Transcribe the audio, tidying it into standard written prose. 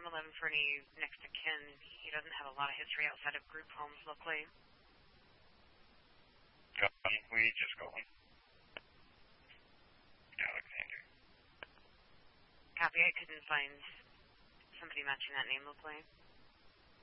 7-Eleven for any next of kin. He doesn't have a lot of history outside of group homes locally. We just got one. Alexander. Copy. I couldn't find somebody matching that name locally.